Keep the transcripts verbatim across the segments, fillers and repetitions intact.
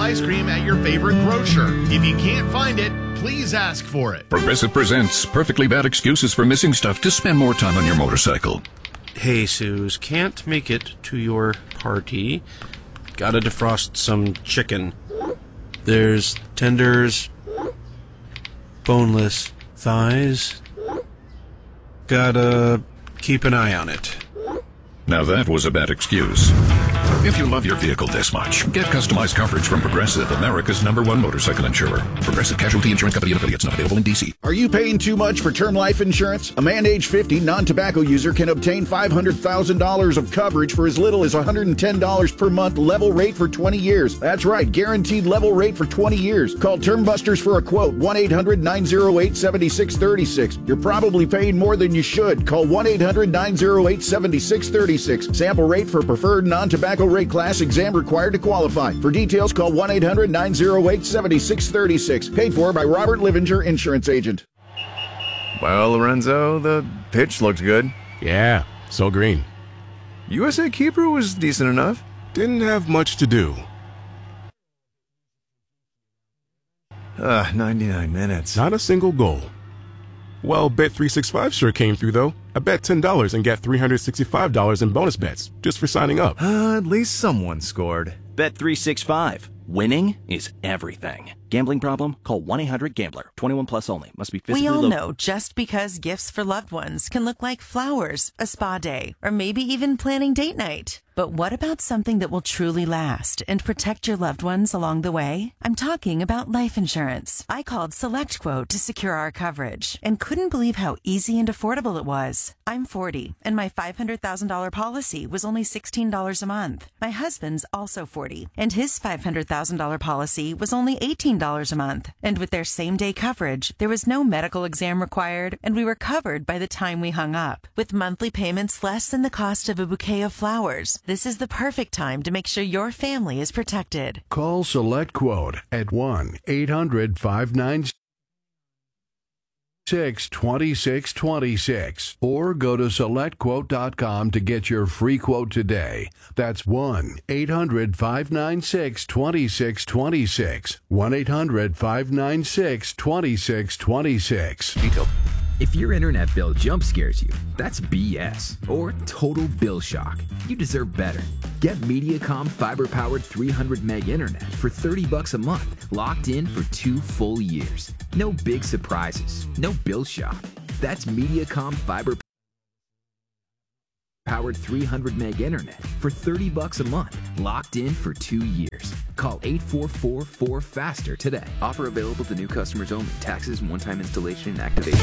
ice cream at your favorite grocer. If you can't find it, please ask for it. Progressive presents perfectly bad excuses for missing stuff to spend more time on your motorcycle. Hey, Suze, can't make it to your party. Gotta defrost some chicken. There's tenders, boneless thighs. Gotta keep an eye on it. Now that was a bad excuse. If you love your vehicle this much, get customized coverage from Progressive, America's number one motorcycle insurer. Progressive Casualty Insurance Company and affiliates, not available in D C. Are you paying too much for term life insurance? A man age fifty, non-tobacco user can obtain five hundred thousand dollars of coverage for as little as one hundred ten dollars per month, level rate for twenty years. That's right, guaranteed level rate for twenty years. Call Term Busters for a quote, one eight hundred nine oh eight seven six three six. You're probably paying more than you should. Call one eight hundred nine oh eight seven six three six. Sample rate for preferred non-tobacco rate class, exam required to qualify. For details, call one eight hundred nine oh eight seven six three six. Paid for by Robert Livinger, insurance agent. Well, Lorenzo, the pitch looked good. Yeah, so green. U S A keeper was decent enough. Didn't have much to do. Uh, ninety-nine minutes. Not a single goal. Well, Bet three sixty-five sure came through, though. I bet ten dollars and get three hundred sixty-five dollars in bonus bets just for signing up. Uh, at least someone scored. Bet three sixty-five. Winning is everything. Gambling problem? Call one eight hundred gambler. twenty-one plus only. Must be physically We all lo- know just because gifts for loved ones can look like flowers, a spa day, or maybe even planning date night. But what about something that will truly last and protect your loved ones along the way? I'm talking about life insurance. I called SelectQuote to secure our coverage and couldn't believe how easy and affordable it was. I'm forty, and my five hundred thousand dollars policy was only sixteen dollars a month. My husband's also forty, and his five hundred thousand dollars policy was only eighteen dollars a month. And with their same-day coverage, there was no medical exam required, and we were covered by the time we hung up. With monthly payments less than the cost of a bouquet of flowers, this is the perfect time to make sure your family is protected. Call SelectQuote at one eight hundred five nine six two six two six or go to select quote dot com to get your free quote today. That's one eight hundred five nine six two six two six. one eight hundred five nine six two six two six. If your internet bill jump scares you, that's B S or total bill shock. You deserve better. Get Mediacom fiber-powered three hundred meg internet for thirty bucks a month, locked in for two full years. No big surprises, no bill shock. That's Mediacom fiber powered three hundred meg internet for thirty bucks a month, locked in for two years. Call eight four four four faster today. Offer available to new customers only. Taxes and one-time installation and activation.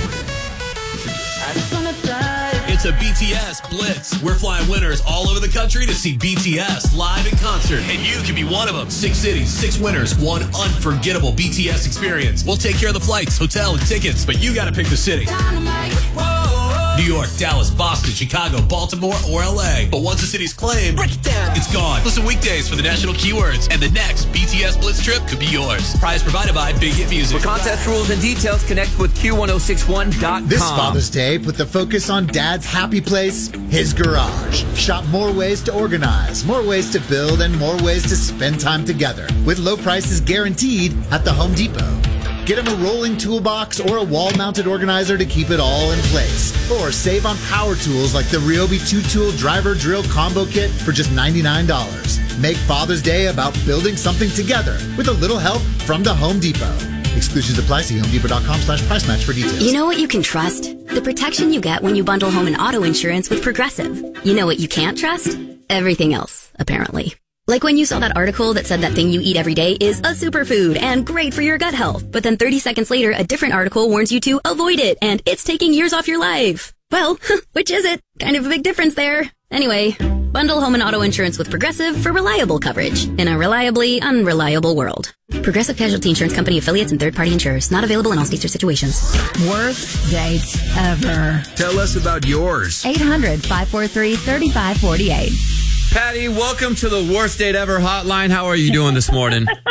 It's a B T S Blitz. We're flying winners all over the country to see B T S live in concert, and you can be one of them. Six cities, six winners, one unforgettable B T S experience. We'll take care of the flights, hotel, and tickets, but you got to pick the city. New York, Dallas, Boston, Chicago, Baltimore, or L A. But once the city's claimed, break it down. It's gone. Listen weekdays for the national keywords, and the next B T S Blitz trip could be yours. Prize provided by Big Hit Music. For contest rules and details, connect with Q ten sixty-one dot com. This Father's Day, put the focus on Dad's happy place, his garage. Shop more ways to organize, more ways to build, and more ways to spend time together. With low prices guaranteed at the Home Depot. Get him a rolling toolbox or a wall-mounted organizer to keep it all in place. Or save on power tools like the Ryobi two-tool driver drill combo kit for just ninety-nine dollars. Make Father's Day about building something together with a little help from the Home Depot. Exclusions apply. See homedepot.com slash price match for details. You know what you can trust? The protection you get when you bundle home and auto insurance with Progressive. You know what you can't trust? Everything else, apparently. Like when you saw that article that said that thing you eat every day is a superfood and great for your gut health. But then thirty seconds later, a different article warns you to avoid it and it's taking years off your life. Well, which is it? Kind of a big difference there. Anyway, bundle home and auto insurance with Progressive for reliable coverage in a reliably unreliable world. Progressive Casualty Insurance Company affiliates and third-party insurers. Not available in all states or situations. Worst dates ever. Tell us about yours. eight hundred five four three three five four eight. Patty, welcome to the Worst Date Ever hotline. How are you doing this morning?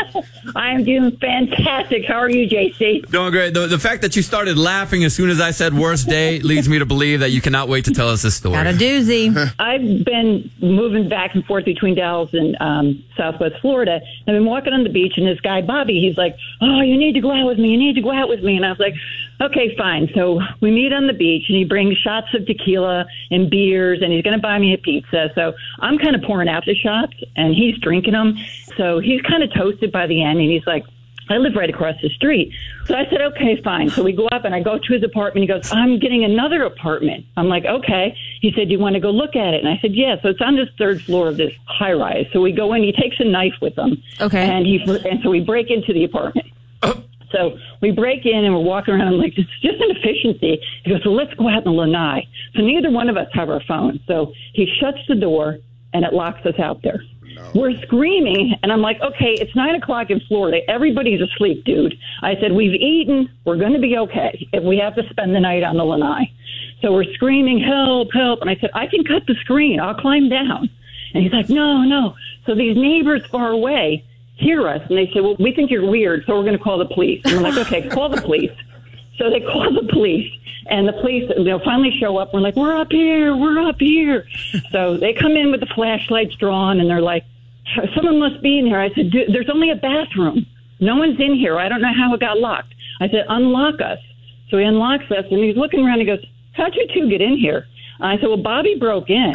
I'm doing fantastic. How are you, J C? Doing great. The, the fact that you started laughing as soon as I said worst day leads me to believe that you cannot wait to tell us this story. Got a doozy. I've been moving back and forth between Dallas and um, Southwest Florida. I've been walking on the beach, and this guy, Bobby, he's like, oh, you need to go out with me. You need to go out with me. And I was like, okay, fine. So we meet on the beach, and he brings shots of tequila and beers, and he's going to buy me a pizza. So I'm kind of pouring out the shots, and he's drinking them. So he's kind of toasted by the end, and he's like, I live right across the street. So I said, okay, fine. So we go up, and I go to his apartment. He goes, I'm getting another apartment. I'm like, okay. He said, do you want to go look at it? And I said, yeah. So it's on the third floor of this high rise. So we go in. He takes a knife with him. Okay. And he and so we break into the apartment. So we break in, and we're walking around like, it's just an efficiency. He goes, well, let's go out in the lanai. So neither one of us have our phones. So he shuts the door, and it locks us out there. No. We're screaming, and I'm like, okay, it's nine o'clock in Florida. Everybody's asleep, dude. I said, we've eaten. We're going to be okay if we have to spend the night on the lanai. So we're screaming, help, help. And I said, I can cut the screen. I'll climb down. And he's like, no, no. So these neighbors far away hear us, and they say, well, we think you're weird, so we're going to call the police. And we're like, okay, call the police. So they call the police, and the police, they'll finally show up. We're like, we're up here, we're up here. So they come in with the flashlights drawn, and they're like, someone must be in here. I said, there's only a bathroom. No one's in here. I don't know how it got locked. I said, unlock us. So he unlocks us, and he's looking around, and he goes, how'd you two get in here? I said, well, Bobby broke in.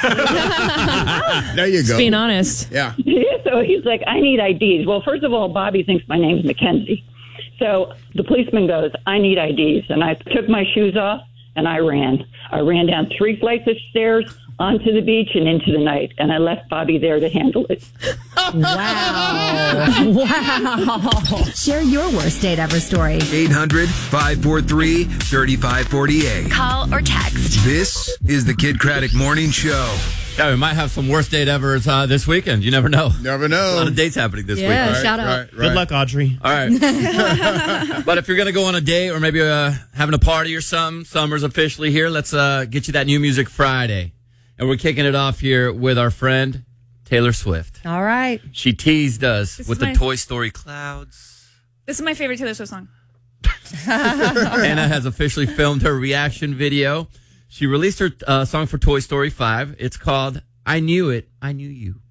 There you go. Just being honest. Yeah. Yeah. So he's like, I need I Ds. Well, first of all, Bobby thinks my name's Mackenzie. So the policeman goes, I need I Ds. And I took my shoes off, and I ran. I ran down three flights of stairs, onto the beach, and into the night. And I left Bobby there to handle it. Wow. Wow. Share your worst date ever story. eight hundred, five four three, three five four eight. Call or text. This is the Kid Craddock Morning Show. Yeah, we might have some worst date ever uh, this weekend. You never know. Never know. A lot of dates happening this yeah, week. Yeah, shout right, out. Right, right. Good luck, Audrey. All right. But if you're going to go on a date or maybe uh, having a party or something, summer's officially here. Let's uh, get you that New Music Friday. And we're kicking it off here with our friend, Taylor Swift. All right. She teased us This with is the my- Toy Story clouds. This is my favorite Taylor Swift song. Anna has officially filmed her reaction video. She released her uh, song for Toy Story five. It's called I Knew It, I Knew You.